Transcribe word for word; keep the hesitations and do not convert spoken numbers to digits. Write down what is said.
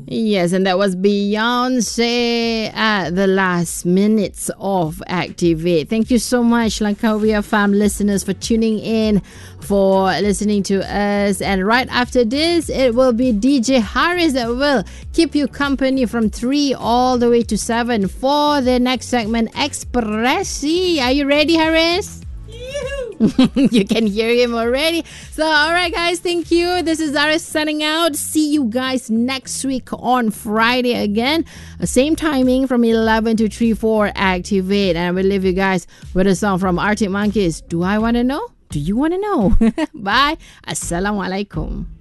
Yes, and that was Beyonce at the last minutes of Activate. Thank you so much, Langkawi F M listeners, for tuning in, for listening to us. And right after this, it will be D J Haris that will keep you company from three all the way to seven for the next segment, Expressi. Are you ready, Haris? You can hear him already. So, all right, guys, thank you. This is Zaris signing out. See you guys next week on Friday again. Same timing from eleven to three four Activate. And I will leave you guys with a song from Arctic Monkeys. Do I want to know? Do you want to know? Bye. Assalamualaikum.